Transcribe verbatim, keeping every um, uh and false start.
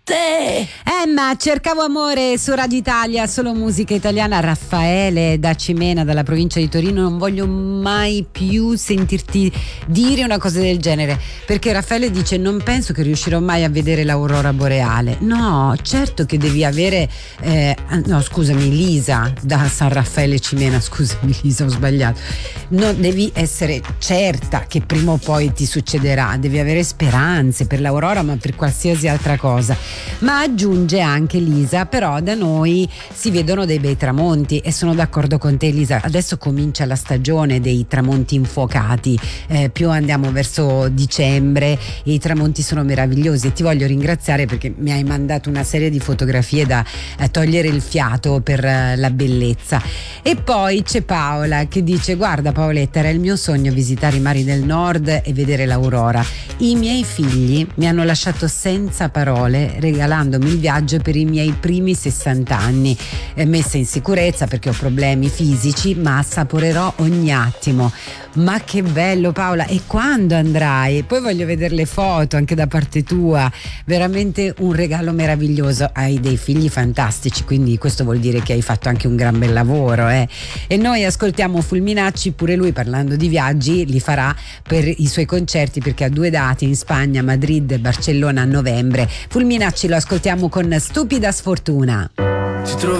te. Emma, cercavo amore su Radio Italia, solo musica italiana. Raffaele da Cimena, dalla provincia di Torino. Non voglio mai più sentirti dire una cosa del genere, perché Raffaele dice: non penso che riuscirò mai a vedere l'aurora boreale. No, certo che devi avere eh, no scusami Lisa da San Raffaele Cimena, scusami Lisa, ho sbagliato. No, devi essere certa che prima o poi ti succederà, devi avere speranze per l'aurora, ma per qualsiasi altra cosa. Ma aggiunge anche Lisa: però da noi si vedono dei bei tramonti, e sono d'accordo con te Lisa, adesso comincia la stagione dei tramonti infuocati, eh, più andiamo verso dicembre e i tramonti sono meravigliosi, e ti voglio ringraziare perché mi hai mandato una serie di fotografie da eh, togliere il fiato per eh, la bellezza. E poi c'è Paola che dice: guarda Paoletta, era il mio sogno visitare i mari del nord e vedere l'aurora. I miei figli mi hanno lasciato senza parole regalandomi il viaggio per i miei primi sessanta anni, eh, messa in sicurezza perché ho problemi fisici, ma assaporerò ogni attimo. Ma che bello Paola, e quando andrai? Poi voglio vedere le foto anche da parte tua, veramente un regalo meraviglioso. Hai dei figli fantastici, quindi questo vuol dire che hai fatto anche un gran bel lavoro, eh? E noi ascoltiamo Fulminacci, pure lui parlando di viaggi li farà per i suoi concerti, perché ha due date in Spagna, Madrid e Barcellona a novembre. Fulminacci lo ascoltiamo con Stupida Sfortuna. Ci trovo